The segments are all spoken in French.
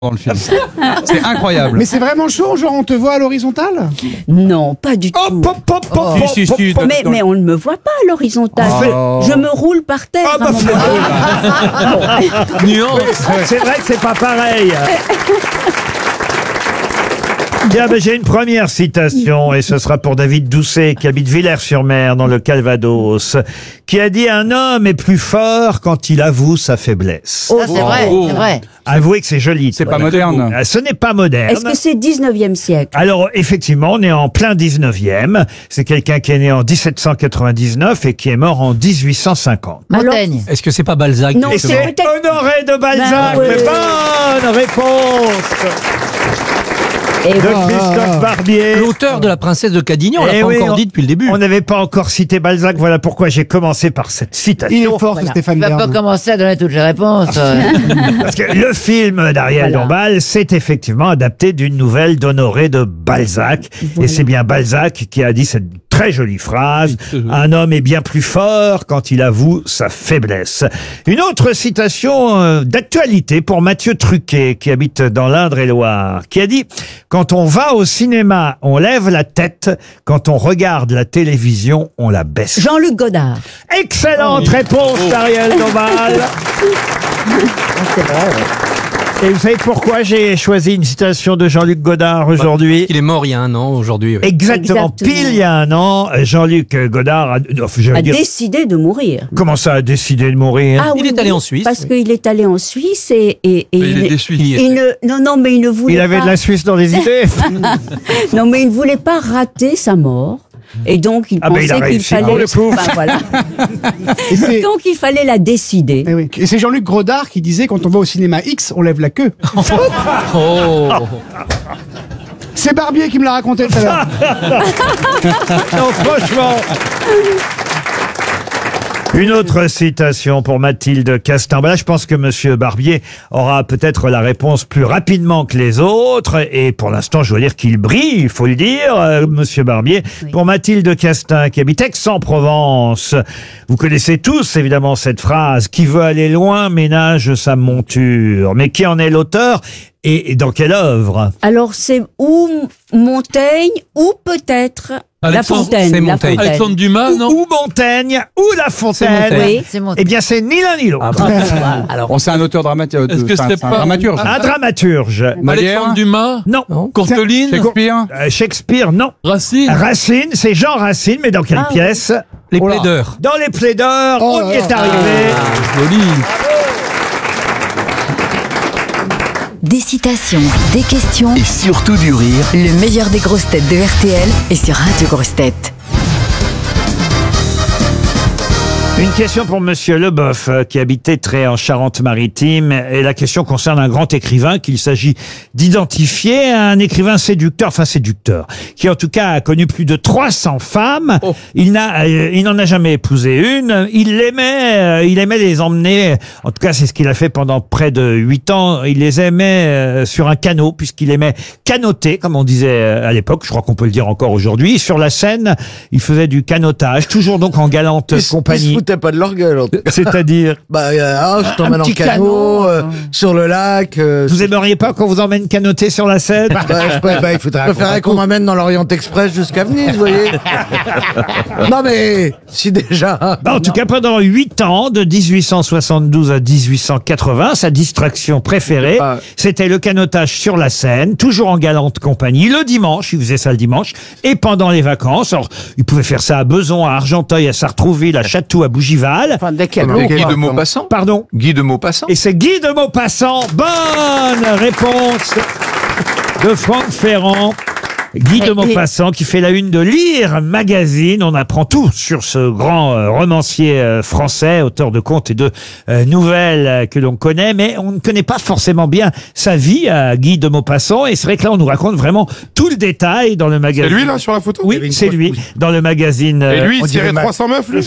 dans le film. C'est incroyable. Mais c'est vraiment chaud, genre on te voit à l'horizontale? Non, pas du tout. Si, Mais on ne me voit pas à l'horizontale. Oh. Je me roule par terre. à un moment donné. Nuance. C'est vrai que c'est pas pareil. Bien, ben, j'ai une première citation, et ce sera pour David Doucet, qui habite Villers-sur-Mer, dans le Calvados, qui a dit « Un homme est plus fort quand il avoue sa faiblesse Ça, c'est vrai, c'est vrai. ». Avouez que c'est joli. C'est pas moderne. Ce n'est pas moderne. Est-ce que c'est 19e siècle? Alors, effectivement, on est en plein 19e. C'est quelqu'un qui est né en 1799 et qui est mort en 1850. Montaigne. Est-ce que c'est pas Balzac? Non, Et c'est c'est peut-être... Honoré de Balzac. Ben, oui. Mais bonne réponse Et de voilà. Christophe Barbier. L'auteur de La Princesse de Cadignan, on l'a Eh pas oui, encore dit depuis le début. On n'avait pas encore cité Balzac, voilà pourquoi j'ai commencé par cette citation. Il est fort, ce Stéphane Tu vas pas Bern. commencer à donner toutes les réponses. Parce que le film d'Ariel Voilà. Dombal, c'est effectivement adapté d'une nouvelle d'Honoré de Balzac. Et c'est bien Balzac qui a dit cette très jolie phrase. Un homme est bien plus fort quand il avoue sa faiblesse. Une autre citation d'actualité pour Mathieu Truquet, qui habite dans l'Indre-et-Loire, qui a dit « Quand on va au cinéma, on lève la tête. Quand on regarde la télévision, on la baisse. » Jean-Luc Godard. Excellente réponse d'Ariel Dombal. C'est vrai, ouais. Et vous savez pourquoi j'ai choisi une citation de Jean-Luc Godard aujourd'hui? Il est mort il y a un an aujourd'hui. Oui. Exactement, pile il y a un an, Jean-Luc Godard A décidé de mourir. comment ça a décidé de mourir? Ah Il oui, est allé oui, en Suisse, Parce oui. qu'il est allé en Suisse et Il est déçu. non, mais il ne voulait Il avait pas. de la Suisse dans les idées. Non, mais il ne voulait pas rater sa mort. Et donc, il Ah, mais il a pensait qu'il réussi. fallait. Oh, le pauvre. Ben, voilà. Et c'est- Donc, il fallait la décider. Eh oui. Et c'est Jean-Luc Godard qui disait quand on va au cinéma X, on lève la queue. Oh. C'est Barbier qui me l'a raconté tout à l'heure. Non, franchement. Une autre citation pour Mathilde Castin. Ben là, je pense que Monsieur Barbier aura peut-être la réponse plus rapidement que les autres. Et pour l'instant, je dois dire qu'il brille, il faut le dire, Monsieur Barbier. Oui. Pour Mathilde Castin, qui habite Aix-en-Provence. Vous connaissez tous, évidemment, cette phrase. Qui veut aller loin ménage sa monture. Mais qui en est l'auteur et dans quelle œuvre? Alors, c'est ou Montaigne ou peut-être La Alexandre- Fontaine. c'est La Montaigne. Fontaine. Alexandre Dumas, non? Ou Montaigne, ou La Fontaine. Montaigne. Oui. C'est mon Eh bien, c'est ni l'un ni l'autre. Ah bah, alors, Bon, c'est un auteur dramatique. Oh, Est-ce que c'est un pas dramaturge. Un dramaturge. Molière, Alexandre Dumas, Non. Courteline, Shakespeare. Shakespeare, non. Racine. Racine, c'est Jean Racine, mais dans quelle Ah, pièce? les Oh là. plaideurs. Dans Les Plaideurs, Oh on là y là. est arrivé. Joli. Des citations, des questions, Et surtout du rire. le meilleur des grosses têtes de RTL est sur Radio Grosses Têtes. Une question pour Monsieur Leboeuf, qui habitait Tré en Charente-Maritime. Et la question concerne un grand écrivain qu'il s'agit d'identifier. Un écrivain séducteur, qui en tout cas a connu plus de 300 femmes. Oh. Il n'en a jamais épousé une. Il aimait les emmener. En tout cas, c'est ce qu'il a fait pendant près de 8 ans. Il les aimait sur un canot, puisqu'il aimait canoter, comme on disait à l'époque. Je crois qu'on peut le dire encore aujourd'hui. Sur la Seine, il faisait du canotage, toujours donc en galante Ils se compagnie. foutaient pas de leur gueule. En tout cas. C'est-à-dire, Je t'emmène en petit canot, sur le lac. vous aimeriez pas qu'on vous emmène canoter sur la Seine? je préférerais qu'on m'amène dans l'Orient Express jusqu'à Venise, vous voyez. Non mais, si déjà. Bah, en tout cas, pendant 8 ans, de 1872 à 1880, sa distraction préférée, Ah. c'était le canotage sur la Seine, toujours en galante compagnie, le dimanche, il faisait ça le dimanche, et pendant les vacances. Alors, il pouvait faire ça à Besançon, à Argenteuil, à Sartrouville, à Chatou, à Bougival. Enfin, dès qu'il y a C'est l'eau, Guy quoi. de Maupassant. Pardon. Guy de Maupassant. Et c'est Guy de Maupassant. Bonne réponse de Franck Ferrand. Guy de Maupassant qui fait la une de Lire Magazine. On apprend tout sur ce grand romancier français, auteur de contes et de nouvelles que l'on connaît, mais on ne connaît pas forcément bien sa vie à Guy de Maupassant. Et c'est vrai que là, on nous raconte vraiment tout le détail dans le C'est magazine. lui là sur la photo? Oui, c'est lui, dans le magazine. Et lui, on il dirait tirait 300 meufs, lui?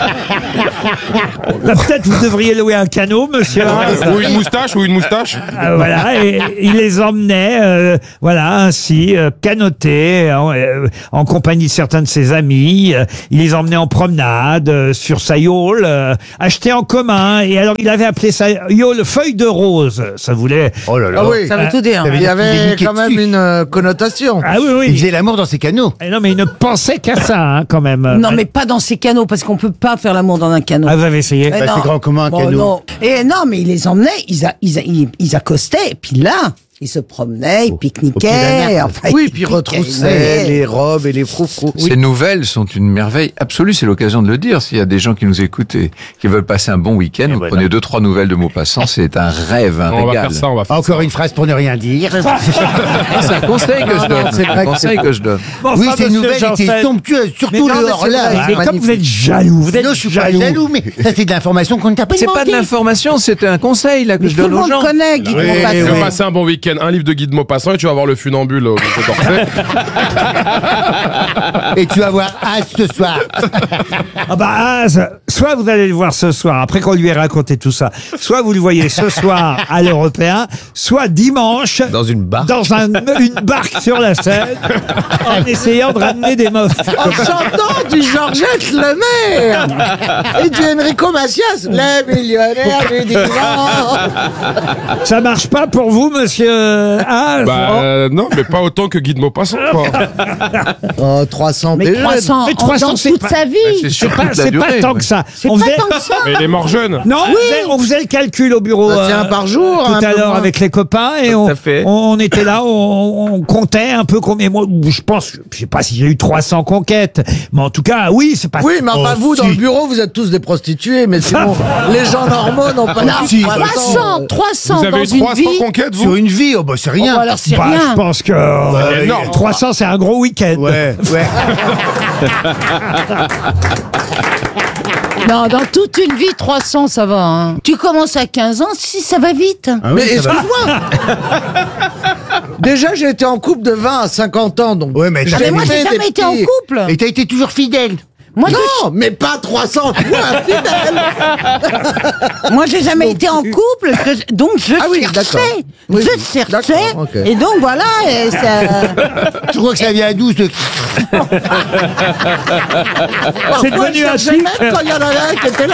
Bah, peut-être vous devriez louer un canot, monsieur. Ou une moustache, ou une moustache. Voilà, et il les emmenait, voilà, ainsi, canotés, en compagnie de certains de ses amis. Il les emmenait en promenade, sur sa yole, acheté en commun. Et alors, il avait appelé sa yole feuille de rose. Ça voulait... Oh là là. Ah oui. Ça veut tout dire. Il y avait quand même une connotation. Ah oui, oui. Il faisait l'amour dans ses canaux. Et non, mais il ne pensait qu'à ça, hein, quand même. Non, mais pas dans ces canaux, parce qu'on peut pas faire l'amour dans un canot. Ah, vous avez essayé? Mais Bah, c'est grand comme un canot. Non. Et non, mais il les emmenait, ils accostaient, et puis là, ils se promenaient, ils pique-niquaient. Enfin, Oui, ils puis piquaient, retroussaient les robes et les froufrous. Ces nouvelles sont une merveille absolue, c'est l'occasion de le dire. S'il y a des gens qui nous écoutent et qui veulent passer un bon week-end, vous prenez 2-3 nouvelles de Maupassant, c'est un rêve, un On va régal. faire ça, on va faire Encore ça. une phrase pour ne rien dire. C'est un conseil que je donne. c'est vrai que c'est que je donne. Bon, Oui, enfin, ces monsieur nouvelles Janssen, étaient somptueuses, surtout non, mais le c'est hors-là. vrai, mais comme vous êtes jaloux, vous êtes Non, je suis pas jaloux. jaloux, mais ça c'est de l'information qu'on ne t'a pas C'est pas de demandé. l'information, c'est un conseil là que Mais je tout le donne aux monde gens. connaît Guy de Tu Maupassant. vas passer un bon week-end, un livre de Guy de Maupassant et tu vas voir le funambule au musée d'Orsay. Et tu vas voir As ce soir. Ah bah, Az, soit vous allez le voir ce soir, après qu'on lui ait raconté tout ça, soit vous le voyez ce soir à l'Européen, soit dimanche Dans une barque. dans une barque sur la Seine, en essayant de ramener des meufs. En chantant du Georgette Lemaire et du Enrico Macias, le millionnaire du divan. Ça marche pas pour vous, monsieur Az? Non, mais pas autant que Guy de Maupassant, quoi. Oh, 300, Mais t'es 300, Mais en 300, dans c'est toute pas- sa vie. C'est C'est sur pas, toute la c'est pas durée. tant que ça. C'est On pas faisait- tant que ça. Mais il est mort jeune. Non, on faisait le calcul au bureau Tiens, par jour, tout un à peu l'heure moins. avec les copains et Tout à fait. on était là, on comptait un peu combien. Moi, je pense, je sais pas si j'ai eu 300 conquêtes, mais en tout cas, oui, c'est pas. Oui, mais enfin, Oh, vous, dans si. le bureau, vous êtes tous des prostituées, mais sinon, les gens normaux n'ont pas Non, Si, 300 Vous avez dans eu une 300 vie. conquêtes, Sur vous une vie, oh bah c'est Oh, rien. bah alors c'est Bah, rien. je pense que C'est énorme. 300, c'est un gros week-end. Ouais, ouais. Non, dans toute une vie, 300, ça va. Hein. Tu commences à 15 ans, si ça va vite. Ah oui, Mais ça va. excuse-moi Déjà, j'ai été en couple de 20 à 50 ans, donc... Ouais, mais Mais moi, j'ai fait jamais des été en petits- couple. Et t'as été toujours fidèle. Moi, Non, mais pas 300 fois fidèle. moi, j'ai jamais été en couple, donc je Ah oui, cherchais. d'accord. Oui, Je cherchais. d'accord, ok. Et donc, voilà. Et ça... Tu crois que ça vient à 12 de... C'est devenu un J'ai chic. même quand il y en avait un qui était là.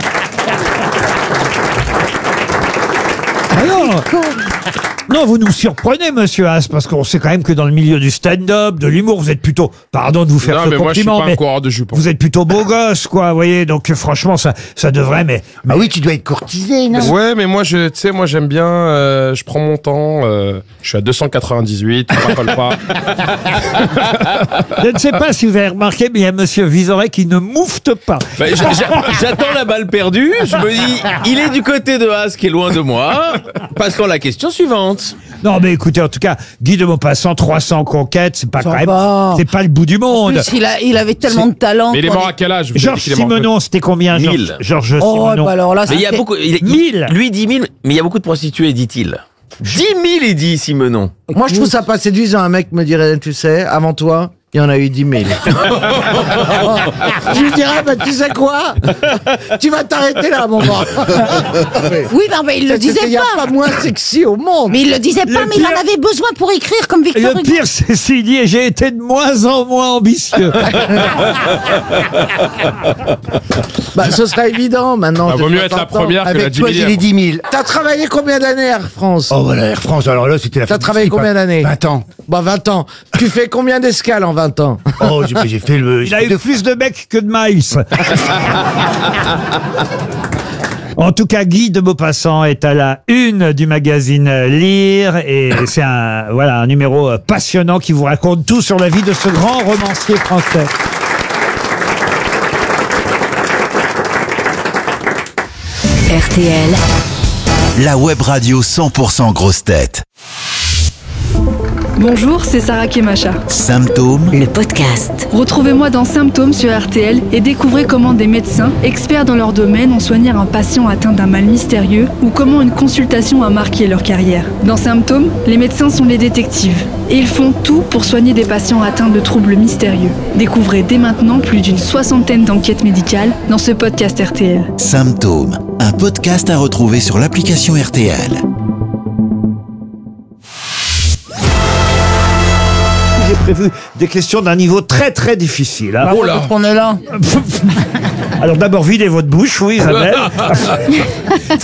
Ah non. Non, vous nous surprenez, monsieur As, parce qu'on sait quand même que dans le milieu du stand-up, de l'humour, vous êtes plutôt, pardon de vous faire Non, ce mais moi, je suis compliment, pas un mais coureur de jupons. vous êtes plutôt beau gosse, quoi, vous voyez, donc franchement, ça devrait, mais Ah oui, tu dois être courtisé, non? Ouais, mais moi, tu sais, moi, j'aime bien, je prends mon temps, je suis à 298, je m'appelle pas. je ne sais pas si vous avez remarqué, mais il y a monsieur Vizorek qui ne moufte pas. Bah, j'attends la balle perdue, je me dis, il est du côté de As qui est loin de moi. Passons à la question suivante. Non, mais écoutez, en tout cas, Guy de Maupassant, 300 conquêtes, c'est pas Ça quand même, va. c'est pas le bout du En monde. plus, il avait tellement de talent. Mais il est qu'on mort à quel âge? Vous avez dit Georges qu'il est mort Simenon, c'était combien, 1000. Georges Oh, Simenon? bah alors là, Mais il y a c'était- beaucoup. 1000. Lui dit 1000, mais il y a beaucoup de prostituées, dit-il. 10 000, il dit Simenon. Moi, je trouve ça pas séduisant. Un mec me dirait, tu sais, avant toi, il y en a eu 10 000. Je lui dirais, bah, tu sais quoi? Tu vas t'arrêter là, mon gars. Oui, non, mais il le Il disait n'y a pas. pas moins sexy au monde. Mais il le disait pas, mais il en avait besoin pour écrire comme Et Victor le Hugo. pire, c'est s'il dit, j'ai été de moins en moins ambitieux. Bah, ce sera évident maintenant. Ah, j'ai vaut mieux être la 60 ans. première que la Avec toi, 10 j'ai 000. les 10 000. T'as travaillé combien d'années Air France? Oh voilà, Air France, alors là, c'était la T'as fête du travaillé slip, combien hein. d'années? 20 ans. Bah, 20 ans. Tu fais combien d'escales en 20 ans? Oh, j'ai fait le... Il a eu plus de mecs que de miles. En tout cas, Guy de Maupassant est à la une du magazine Lire et c'est un numéro passionnant qui vous raconte tout sur la vie de ce grand romancier français. RTL, La web radio 100% grosse tête. Bonjour, c'est Sarah Kemacha. Symptômes, le podcast. Retrouvez-moi dans Symptômes sur RTL et découvrez comment des médecins, experts dans leur domaine, ont soigné un patient atteint d'un mal mystérieux ou comment une consultation a marqué leur carrière. Dans Symptômes, les médecins sont les détectives et ils font tout pour soigner des patients atteints de troubles mystérieux. Découvrez dès maintenant plus d'une 60aine d'enquêtes médicales dans ce podcast RTL. Symptômes, un podcast à retrouver sur l'application RTL. prévu des questions d'un niveau très très difficile. Hein. Oh là. On est là. Alors d'abord, videz votre bouche, oui, Isabelle.